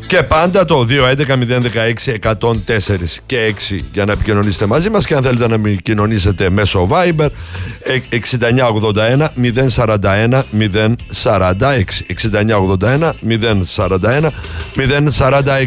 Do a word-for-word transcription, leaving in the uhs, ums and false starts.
Και πάντα το δύο έντεκα μηδέν δεκαέξι εκατόν τέσσερα και έξι για να επικοινωνήσετε μαζί μας, και αν θέλετε να επικοινωνήσετε μέσω Viber εξήντα εννιά ογδόντα ένα μηδέν σαράντα ένα μηδέν σαράντα έξι εξήντα εννιά ογδόντα ένα μηδέν σαράντα ένα μηδέν σαράντα έξι.